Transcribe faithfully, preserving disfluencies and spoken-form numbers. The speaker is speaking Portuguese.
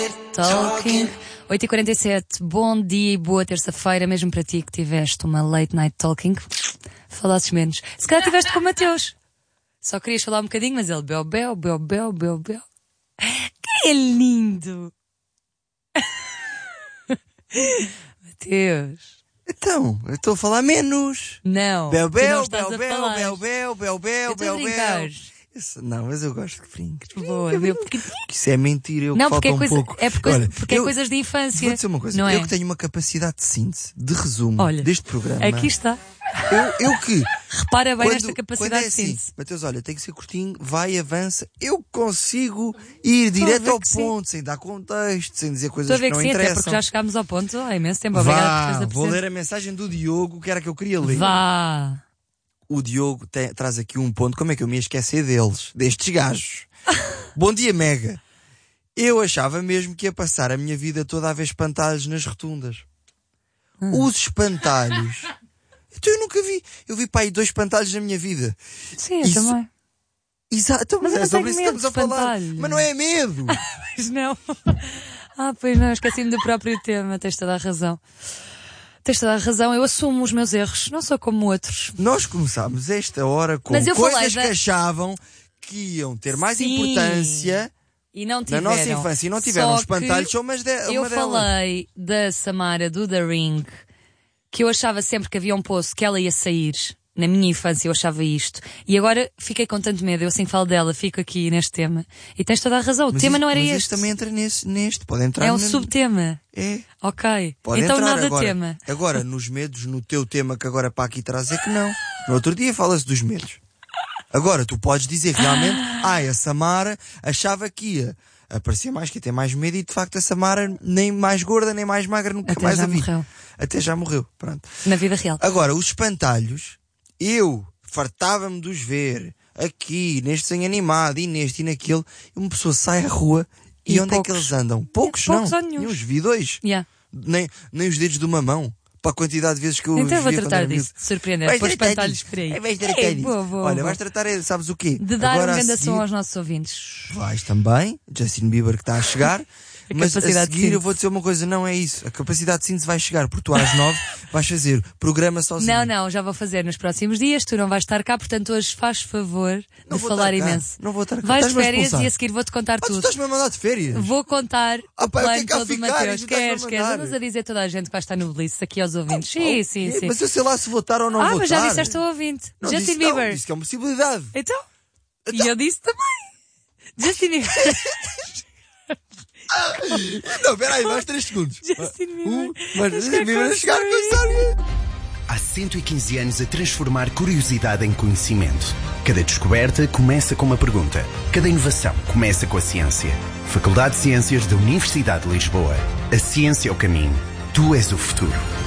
Talking. oito e quarenta e sete, bom dia e boa terça-feira, mesmo para ti que tiveste uma late night talking. Falasses menos. Se calhar tiveste com o Mateus. Só querias falar um bocadinho, mas ele bel, bel, bel, bel, bel, bel. Que é lindo! Mateus. Então, eu estou a falar menos. Não. Bel, tu não bel, estás bel, a bel, falar. bel, bel, bel, bel, Eu estou a bel, brincar. bel. Isso, não, mas eu gosto de brinques. Boa, meu pequenino. Isso é mentira, eu Não, que porque falta é, um coisa, pouco. é porque, Olha, porque é eu- coisas de infância. Vou dizer uma coisa, não é? eu que tenho uma capacidade de síntese, de resumo Olha, deste programa. Aqui está. Eu, eu que. Repara bem quando, nesta capacidade quando é de assim, síntese. Mateus, olha, tem que ser curtinho, vai, avança. Eu consigo ir direto ver ao que sim. ponto, sem dar contexto, sem dizer coisas Estou a ver que que não sim, até interessam. porque já chegámos ao ponto há imenso tempo. Obrigada por teres Vá, apresentado. vou ler a mensagem do Diogo, que era que eu queria ler. Vá. O Diogo te- traz aqui um ponto. Como é que eu me ia esquecer deles? Destes gajos. Bom dia, Mega. Eu achava mesmo que ia passar a minha vida toda a ver espantalhos nas rotundas. Hum. Os espantalhos. Então eu nunca vi. Eu vi para aí dois espantalhos na minha vida. Sim, eu Isso- também. Exato, Mas mas eu é não sobre tenho isso que medo estamos a de falar. espantalho. Mas não é medo. Pois não. Ah, pois não, esqueci-me do próprio tema. Tens toda a razão. Tens toda a razão. Eu assumo os meus erros. Não sou como outros. Nós começámos esta hora com Mas eu coisas falei que da- achavam que iam ter mais Sim. importância E não na tiveram. nossa infância. E não tiveram. Só Os espantalhos que são umas de, Eu uma delas. falei da Samara do The Ring, que eu achava sempre que havia um poço que ela ia sair. Na minha infância eu achava isto. E agora fiquei com tanto medo. Eu assim falo dela, fico aqui neste tema. E tens toda a razão. O Mas tema isto- não era mas este. este também entra nesse, neste. Pode entrar É um na- subtema. É. Ok. Pode então entrar nada agora. tema. Agora, nos medos, no teu tema que agora para aqui traz é que não. No outro dia fala-se dos medos. Agora, tu podes dizer realmente, ah, a Samara achava que ia aparecer mais, que ia ter mais medo, e de facto a Samara nem mais gorda, nem mais magra, nunca Até mais já a vi. morreu. Até já morreu, pronto. Na vida real. Agora, os espantalhos, eu fartava-me de os ver aqui, neste desenho animado, e neste e naquele, e uma pessoa sai à rua e, E onde é poucos. que eles andam? Poucos, Poucos não. ou nenhuns. Nenhuns, vi dois. Yeah. Nem, nem os dedos de uma mão. Para a quantidade de vezes que eu Então eu vou os via quando tratar era disso, de surpreender. Vais Pôr tratar espantalhos disso. por aí. É, vais tratar É, disso. boa, boa, Olha, boa. vais tratar, é, sabes o quê? De dar Agora um a grande som seguir, aos nossos ouvintes. vais também, Justin Bieber que está a chegar. A Mas a capacidade de seguir eu síntese. vou dizer uma coisa, não é isso. A capacidade de síntese vai chegar, porque tu às nove vais fazer programa sozinho. Não, não, já vou fazer nos próximos dias. Tu não vais estar cá, portanto hoje faz favor Não de vou falar estar cá. imenso. Não vou estar cá. Vais de Estás-me a férias expulsar. e a seguir vou-te contar Ah, tu tudo. estás-me a mandar de férias? Vou contar Ah, o pá, eu plano tenho cá todo do ficar, Mateus. e tu estás-me a Queres, queres? mandar. Andas a dizer a toda a gente que vai estar no Bliss aqui aos ouvintes. Sim, Oh, sim, quê? sim. Mas eu sei lá se votar ou não Ah, votar. mas já disseste ao ouvinte. Não, Justin disse, não, Bieber. disse que é uma possibilidade. Então? E eu disse também. Justin Bieber. Não, peraí, mais três segundos. Justin Bieber. Um, mais Acho três que é Bieber a com chegar com a história. história. Há cento e quinze anos a transformar curiosidade em conhecimento. Cada descoberta começa com uma pergunta. Cada inovação começa com a ciência. Faculdade de Ciências da Universidade de Lisboa. A ciência é o caminho. Tu és o futuro.